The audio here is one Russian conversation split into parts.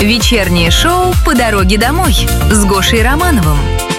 Вечернее шоу «По дороге домой» с Гошей Романовым.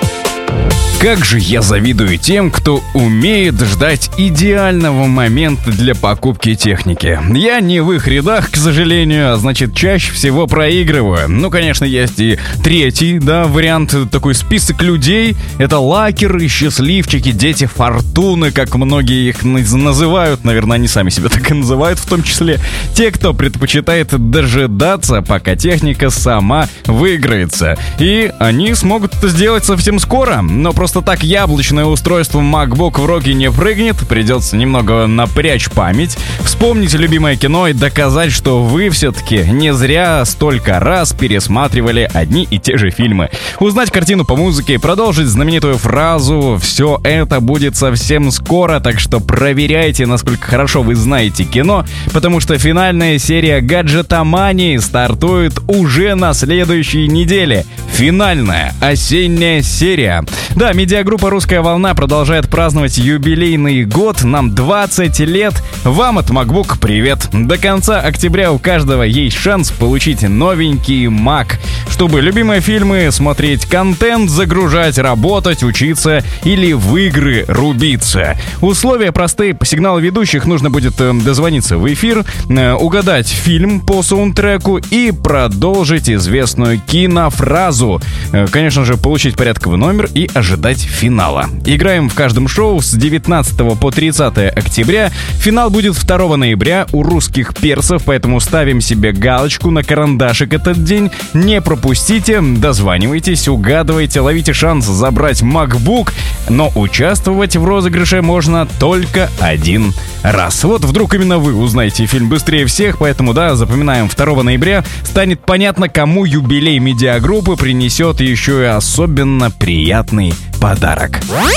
Как же я завидую тем, кто умеет ждать идеального момента для покупки техники. Я не в их рядах, к сожалению, а значит, чаще всего проигрываю. Ну, конечно, есть и третий, вариант, такой список людей. Это лакеры, счастливчики, дети фортуны, как многие их называют. Наверное, они сами себя так и называют, в том числе. Те, кто предпочитает дожидаться, пока техника сама выиграется. И они смогут это сделать совсем скоро, но просто так яблочное устройство MacBook в роги не прыгнет, придется немного напрячь память, вспомнить любимое кино и доказать, что вы все-таки не зря столько раз пересматривали одни и те же фильмы. Узнать картину по музыке, продолжить знаменитую фразу «Все это будет совсем скоро», так что проверяйте, насколько хорошо вы знаете кино, потому что финальная серия гаджетомании стартует уже на следующей неделе. Финальная осенняя серия. Да, медиагруппа «Русская волна» продолжает праздновать юбилейный год. Нам 20 лет. Вам от MacBook привет. До конца октября у каждого есть шанс получить новенький Mac, чтобы любимые фильмы смотреть, контент загружать, работать, учиться или в игры рубиться. Условия простые. По сигналу ведущих нужно будет дозвониться в эфир, угадать фильм по саундтреку и продолжить известную кинофразу. Конечно же, получить порядковый номер и ожидать финала. Играем в каждом шоу с 19 по 30 октября. Финал будет 2 ноября у русских перцев, поэтому ставим себе галочку на карандашик этот день. Не пропустите, дозванивайтесь, угадывайте, ловите шанс забрать MacBook, но участвовать в розыгрыше можно только один раз. Вот вдруг именно вы узнаете фильм быстрее всех, поэтому запоминаем, 2 ноября станет понятно, кому юбилей медиагруппы принесет еще и особенно приятный подарок.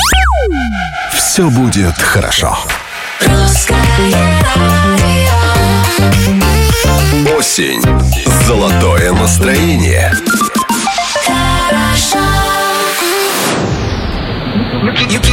Все будет хорошо. Осень. Золотое настроение.